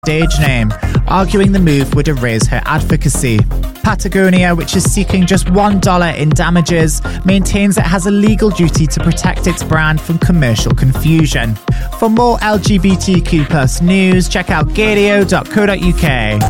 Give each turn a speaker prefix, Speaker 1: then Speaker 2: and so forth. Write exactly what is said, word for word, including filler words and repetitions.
Speaker 1: stage name, arguing the move would erase her advocacy. Patagonia, which is seeking just one dollar in damages, maintains it has a legal duty to protect its brand from commercial confusion. For more L G B T Q plus news, check out gadio dot co dot uk.